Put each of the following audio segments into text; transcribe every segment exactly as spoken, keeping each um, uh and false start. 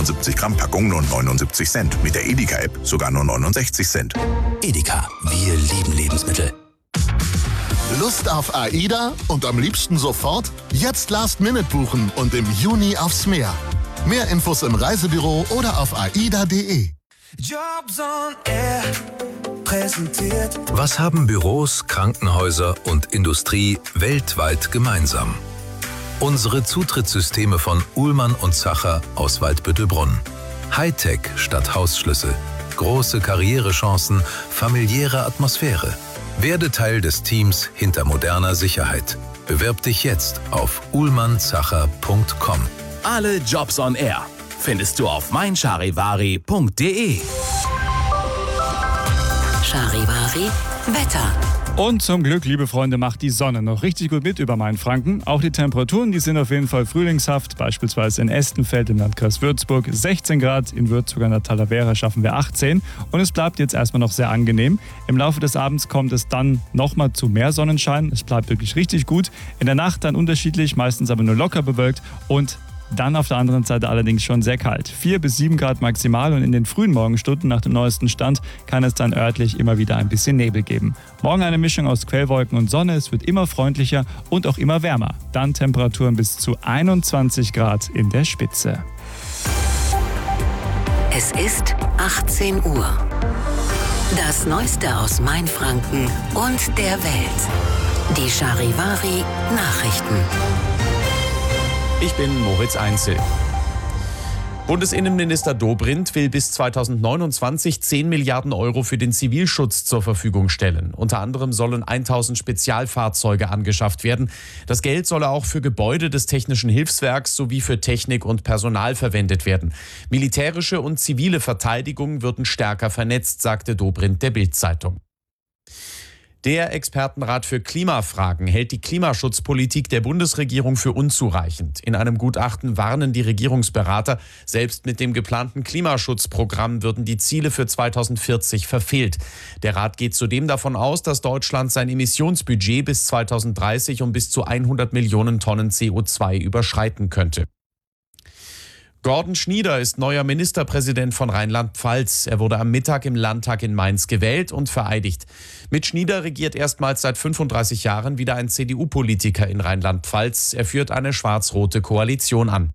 neunundsiebzig Gramm Packung nur neunundsiebzig Cent. Mit der Edeka-App sogar nur neunundsechzig Cent. Edeka, wir lieben Lebensmittel. Lust auf AIDA und am liebsten sofort? Jetzt Last-Minute buchen und im Juni aufs Meer. Mehr Infos im Reisebüro oder auf aida punkt de. Jobs on Air präsentiert. Was haben Büros, Krankenhäuser und Industrie weltweit gemeinsam? Unsere Zutrittssysteme von Uhlmann und Zacher aus Waldbüttelbrunn. Hightech statt Hausschlüssel. Große Karrierechancen, familiäre Atmosphäre. Werde Teil des Teams hinter moderner Sicherheit. Bewirb dich jetzt auf uhlmann zacher punkt com. Alle Jobs on Air findest du auf mein charivari punkt de. Charivari Wetter. Und zum Glück, liebe Freunde, macht die Sonne noch richtig gut mit über Mainfranken. Auch die Temperaturen, die sind auf jeden Fall frühlingshaft. Beispielsweise in Estenfeld im Landkreis Würzburg sechzehn Grad, in Würzburg an der Talavera schaffen wir achtzehn. Und es bleibt jetzt erstmal noch sehr angenehm. Im Laufe des Abends kommt es dann nochmal zu mehr Sonnenschein. Es bleibt wirklich richtig gut. In der Nacht dann unterschiedlich, meistens aber nur locker bewölkt und dann auf der anderen Seite allerdings schon sehr kalt. vier bis sieben Grad maximal und in den frühen Morgenstunden nach dem neuesten Stand kann es dann örtlich immer wieder ein bisschen Nebel geben. Morgen eine Mischung aus Quellwolken und Sonne. Es wird immer freundlicher und auch immer wärmer. Dann Temperaturen bis zu einundzwanzig Grad in der Spitze. Es ist achtzehn Uhr. Das Neueste aus Mainfranken und der Welt. Die Charivari Nachrichten. Ich bin Moritz Einzel. Bundesinnenminister Dobrindt will bis zweitausendneunundzwanzig zehn Milliarden Euro für den Zivilschutz zur Verfügung stellen. Unter anderem sollen tausend Spezialfahrzeuge angeschafft werden. Das Geld solle auch für Gebäude des Technischen Hilfswerks sowie für Technik und Personal verwendet werden. Militärische und zivile Verteidigung würden stärker vernetzt, sagte Dobrindt der Bild-Zeitung. Der Expertenrat für Klimafragen hält die Klimaschutzpolitik der Bundesregierung für unzureichend. In einem Gutachten warnen die Regierungsberater, selbst mit dem geplanten Klimaschutzprogramm würden die Ziele für zweitausendvierzig verfehlt. Der Rat geht zudem davon aus, dass Deutschland sein Emissionsbudget bis zweitausenddreißig um bis zu hundert Millionen Tonnen C O zwei überschreiten könnte. Gordon Schnieder ist neuer Ministerpräsident von Rheinland-Pfalz. Er wurde am Mittag im Landtag in Mainz gewählt und vereidigt. Mit Schnieder regiert erstmals seit fünfunddreißig Jahren wieder ein C D U-Politiker in Rheinland-Pfalz. Er führt eine schwarz-rote Koalition an.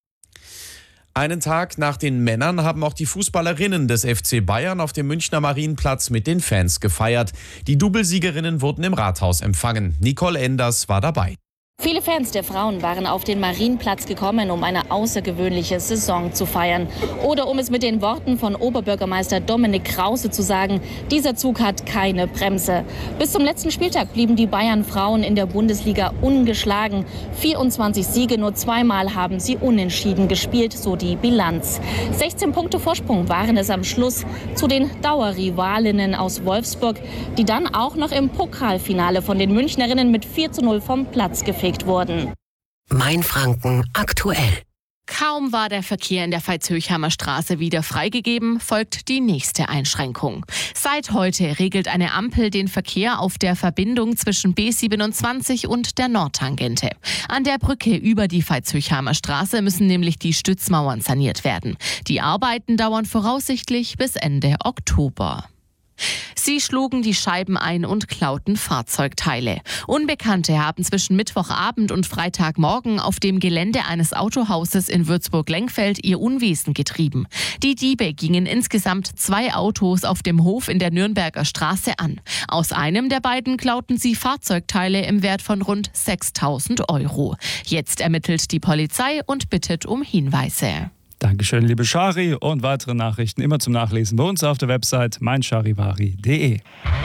Einen Tag nach den Männern haben auch die Fußballerinnen des F C Bayern auf dem Münchner Marienplatz mit den Fans gefeiert. Die Doublesiegerinnen wurden im Rathaus empfangen. Nicole Enders war dabei. Viele Fans der Frauen waren auf den Marienplatz gekommen, um eine außergewöhnliche Saison zu feiern. Oder um es mit den Worten von Oberbürgermeister Dominik Krause zu sagen, dieser Zug hat keine Bremse. Bis zum letzten Spieltag blieben die Bayern-Frauen in der Bundesliga ungeschlagen. vierundzwanzig Siege, nur zweimal haben sie unentschieden gespielt, so die Bilanz. sechzehn Punkte Vorsprung waren es am Schluss zu den Dauerrivalinnen aus Wolfsburg, die dann auch noch im Pokalfinale von den Münchnerinnen mit vier zu null vom Platz gefegt wurden. Mainfranken aktuell. Kaum war der Verkehr in der Veitshöchheimer Straße wieder freigegeben, folgt die nächste Einschränkung. Seit heute regelt eine Ampel den Verkehr auf der Verbindung zwischen B siebenundzwanzig und der Nordtangente. An der Brücke über die Veitshöchheimer Straße müssen nämlich die Stützmauern saniert werden. Die Arbeiten dauern voraussichtlich bis Ende Oktober. Sie schlugen die Scheiben ein und klauten Fahrzeugteile. Unbekannte haben zwischen Mittwochabend und Freitagmorgen auf dem Gelände eines Autohauses in Würzburg-Lengfeld ihr Unwesen getrieben. Die Diebe gingen insgesamt zwei Autos auf dem Hof in der Nürnberger Straße an. Aus einem der beiden klauten sie Fahrzeugteile im Wert von rund sechstausend Euro. Jetzt ermittelt die Polizei und bittet um Hinweise. Dankeschön, liebe Chari, und weitere Nachrichten immer zum Nachlesen bei uns auf der Website mein charivari punkt de.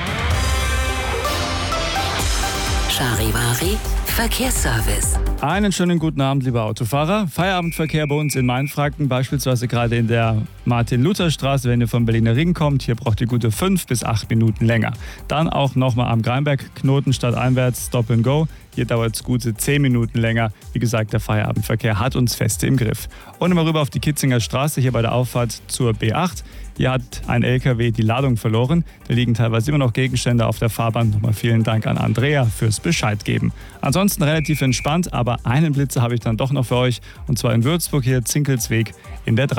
Charivari Verkehrsservice. Einen schönen guten Abend, liebe Autofahrer. Feierabendverkehr bei uns in Mainfranken, beispielsweise gerade in der Martin-Luther-Straße, wenn ihr vom Berliner Ring kommt. Hier braucht ihr gute fünf bis acht Minuten länger. Dann auch nochmal am Greinberg, Knoten stadteinwärts, Stop and Go. Hier dauert es gute zehn Minuten länger. Wie gesagt, der Feierabendverkehr hat uns fest im Griff. Und immer rüber auf die Kitzinger Straße, hier bei der Auffahrt zur B acht. Hier hat ein L K W die Ladung verloren. Da liegen teilweise immer noch Gegenstände auf der Fahrbahn. Nochmal vielen Dank an Andrea fürs Bescheid geben. Ansonsten relativ entspannt, aber einen Blitzer habe ich dann doch noch für euch. Und zwar in Würzburg hier, Zinkelsweg in der